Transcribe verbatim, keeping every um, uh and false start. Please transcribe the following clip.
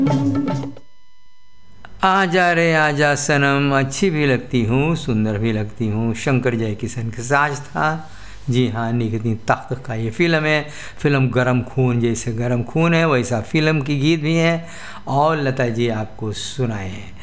आजा रे आजा सनम, अच्छी भी लगती हूँ सुंदर भी लगती हूँ, शंकर जयकिशन के साज था। जी हाँ, निकती तख्त का ये फिल्म है। फिल्म गरम खून, जैसे गरम खून है वैसा फिल्म की गीत भी है और लता जी आपको सुनाए हैं।